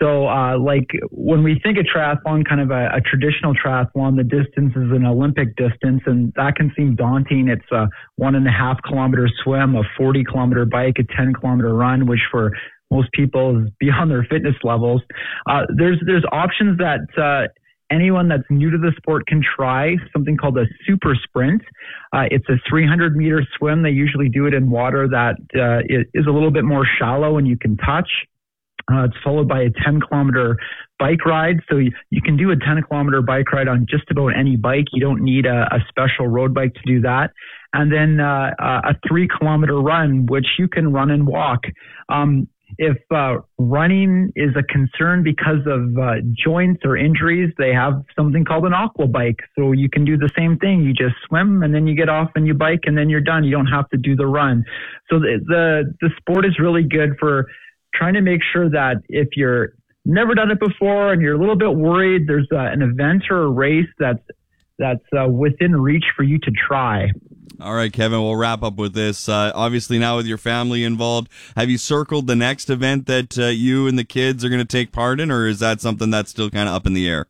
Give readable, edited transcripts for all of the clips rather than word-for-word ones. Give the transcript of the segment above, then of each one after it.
So, like when we think of triathlon, kind of a traditional triathlon, the distance is an Olympic distance, and that can seem daunting. It's a 1.5 kilometer swim, a 40 kilometer bike, a 10 kilometer run, which for most people is beyond their fitness levels. There's options that anyone that's new to the sport can try, something called a super sprint. It's a 300-meter swim. They usually do it in water that is a little bit more shallow and you can touch. It's followed by a 10-kilometer bike ride. So you can do a 10-kilometer bike ride on just about any bike. You don't need a special road bike to do that. And then a 3-kilometer run, which you can run and walk. If running is a concern because of joints or injuries, they have something called an aqua bike. So you can do the same thing. You just swim and then you get off and you bike and then you're done. You don't have to do the run. So the sport is really good for trying to make sure that if you're never done it before and you're a little bit worried, there's an event or a race that's within reach for you to try. All right, Kevin, we'll wrap up with this. Obviously, now with your family involved, have you circled the next event that you and the kids are going to take part in, or is that something that's still kind of up in the air?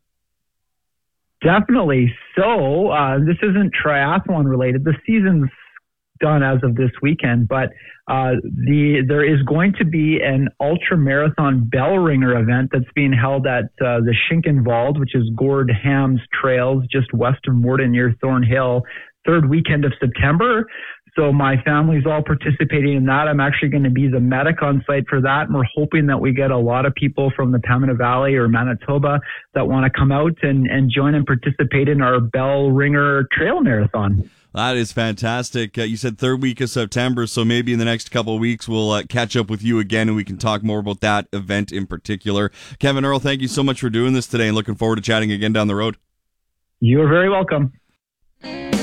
Definitely. So this isn't triathlon related. The season's done as of this weekend, but there is going to be an ultra marathon bell ringer event that's being held at the Schinkenwald, which is Gord Ham's Trails just west of Morden near Thornhill, third weekend of September. So my family's all participating in that. I'm actually going to be the medic on site for that. And we're hoping that we get a lot of people from the Pembina Valley or Manitoba that want to come out and join and participate in our bell ringer trail marathon. That is fantastic. You said third week of September, so maybe in the next couple of weeks we'll catch up with you again and we can talk more about that event in particular. Kevin Earl, thank you so much for doing this today and looking forward to chatting again down the road. You are very welcome.